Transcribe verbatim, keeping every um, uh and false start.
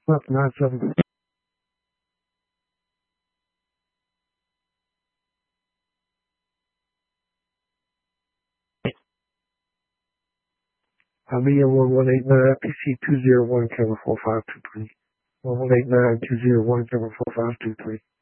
Left nine seven. Amia one one eight nine P C two zero one seven four five two three. One one eight nine two zero one seven four five two three.